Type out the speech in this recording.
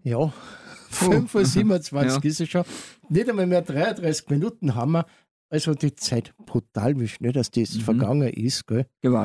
Ja, 5:27 Ja. ist es schon. Nicht einmal mehr 33 Minuten haben wir. Also die Zeit brutal, wie schnell das vergangen ist. Gell? Gewaltig.